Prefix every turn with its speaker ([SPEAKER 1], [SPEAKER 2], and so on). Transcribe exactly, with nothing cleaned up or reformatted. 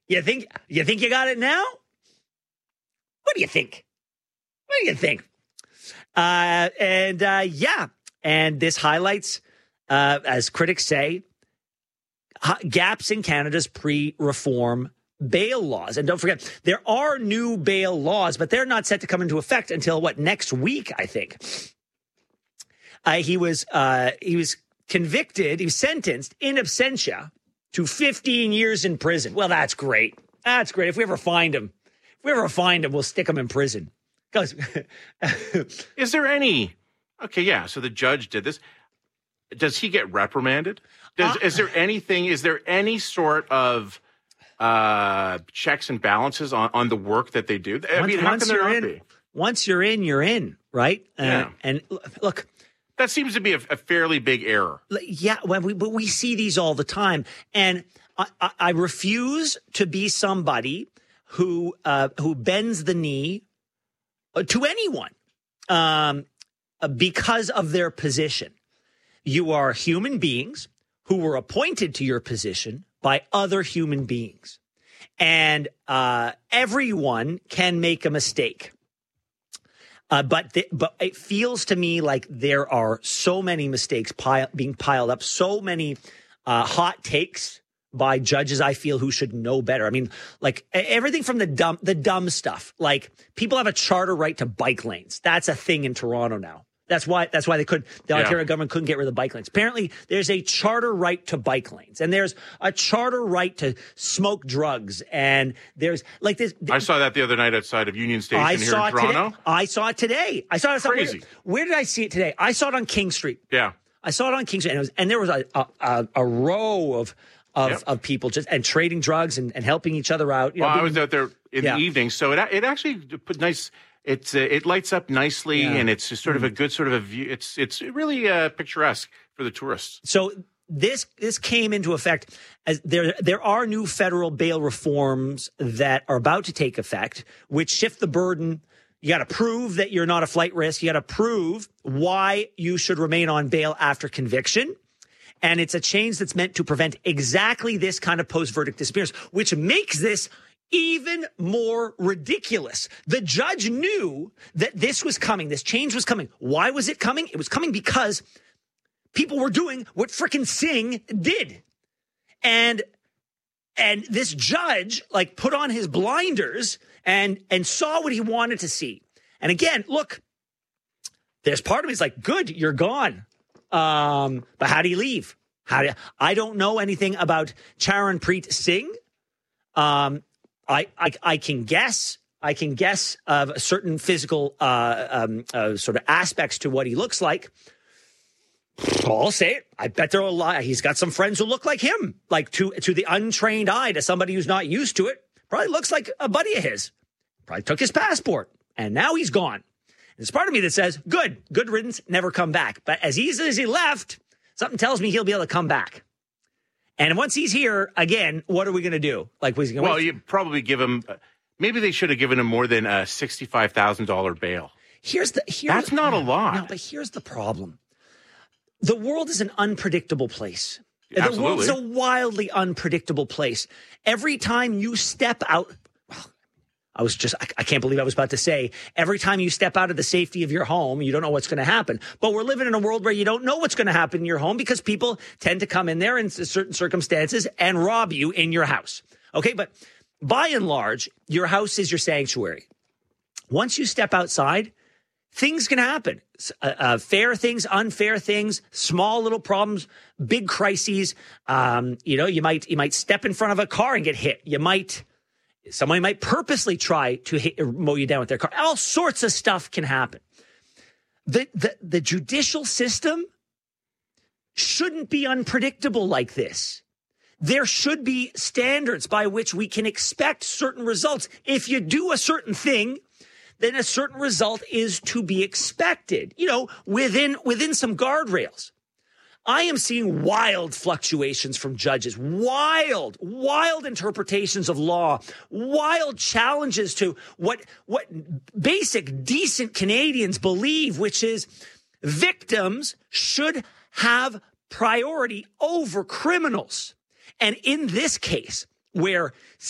[SPEAKER 1] You think you think you got it now? What do you think? What do you think? Uh, and uh, yeah, and this highlights, uh, as critics say, gaps in Canada's pre-reform bail laws. And don't forget, there are new bail laws, but they're not set to come into effect until, what, next week, I think. Uh, he was uh, he was convicted, he was sentenced in absentia to fifteen years in prison. Well, that's great. That's great. If we ever find him, if we ever find him, we'll stick him in prison. Because
[SPEAKER 2] is there any, okay, yeah, so the judge did this. Does he get reprimanded? Does, uh, is there anything, is there any sort of uh, checks and balances on, on the work that they do? I
[SPEAKER 1] once,
[SPEAKER 2] mean, how
[SPEAKER 1] once
[SPEAKER 2] can there
[SPEAKER 1] you're
[SPEAKER 2] not
[SPEAKER 1] in,
[SPEAKER 2] be?
[SPEAKER 1] Once you're in, you're in, right? Uh,
[SPEAKER 2] yeah.
[SPEAKER 1] And look.
[SPEAKER 2] That seems to be a, a fairly big error.
[SPEAKER 1] Yeah, well, we, but we see these all the time. And I, I, I refuse to be somebody who uh, who bends the knee to anyone um, because of their position. You are human beings who were appointed to your position by other human beings. And uh, everyone can make a mistake. Uh, but the, but it feels to me like there are so many mistakes pile, being piled up, so many uh, hot takes by judges, I feel, who should know better. I mean, like everything from the dumb, the dumb stuff, like people have a charter right to bike lanes. That's a thing in Toronto now. That's why that's why they could the
[SPEAKER 2] yeah.
[SPEAKER 1] Ontario government couldn't get rid of the bike lanes. Apparently, there's a charter right to bike lanes, and there's a charter right to smoke drugs, and there's like this.
[SPEAKER 2] I saw that the other night outside of Union Station
[SPEAKER 1] I
[SPEAKER 2] here
[SPEAKER 1] saw
[SPEAKER 2] in Toronto.
[SPEAKER 1] Today. I saw it today. I saw it.
[SPEAKER 2] Crazy.
[SPEAKER 1] Where, where did I see it today? I saw it on King Street.
[SPEAKER 2] Yeah,
[SPEAKER 1] I saw it on King Street, and, it was, and there was a a, a row of of, yep. of people just and trading drugs and, and helping each other out. You
[SPEAKER 2] well,
[SPEAKER 1] know,
[SPEAKER 2] I was out there in yeah. the evening, so it it actually put nice. It's uh, it lights up nicely, yeah. and it's just sort of a good sort of a view. It's it's really uh, picturesque for the tourists.
[SPEAKER 1] So this this came into effect as there there are new federal bail reforms that are about to take effect, which shift the burden. You got to prove that you're not a flight risk. You got to prove why you should remain on bail after conviction. And it's a change that's meant to prevent exactly this kind of post-verdict disappearance, which makes this even more ridiculous. The judge knew that this was coming. This change was coming. Why was it coming? It was coming because people were doing what frickin' Singh did. And and this judge like put on his blinders and and saw what he wanted to see. And again, look, there's part of me is like, good, you're gone. Um, but how do you leave? How do you, I don't know anything about Charanpreet Singh. Um, I, I I can guess. I can guess of certain physical uh, um, uh, sort of aspects to what he looks like. I'll say it. I bet there are a lot. He's got some friends who look like him, like to to the untrained eye, to somebody who's not used to it. Probably looks like a buddy of his. Probably took his passport, and now he's gone. There's part of me that says, good, good riddance, never come back. But as easily as he left, something tells me he'll be able to come back. And once he's here, again, what are we going to do? Like, was he going
[SPEAKER 2] well, you probably give him. Uh, maybe they should have given him more than a sixty-five thousand dollar bail.
[SPEAKER 1] Here's the. Here's,
[SPEAKER 2] That's not a lot.
[SPEAKER 1] No, but here's the problem: the world is an unpredictable place.
[SPEAKER 2] Absolutely.
[SPEAKER 1] The world is a wildly unpredictable place. Every time you step out, well, I was just, I, I can't believe I was about to say, every time you step out of the safety of your home, you don't know what's going to happen. But we're living in a world where you don't know what's going to happen in your home because people tend to come in there in certain circumstances and rob you in your house. Okay, but by and large, your house is your sanctuary. Once you step outside, things can happen. Uh, uh, fair things, unfair things, small little problems, big crises. Um, you know, you might you might step in front of a car and get hit. You might, somebody might purposely try to hit, mow you down with their car. All sorts of stuff can happen. The the the judicial system shouldn't be unpredictable like this. There should be standards by which we can expect certain results. If you do a certain thing, then a certain result is to be expected, you know, within within some guardrails. I am seeing wild fluctuations from judges, wild, wild interpretations of law, wild challenges to what what basic, decent Canadians believe, which is victims should have priority over criminals. And in this case, where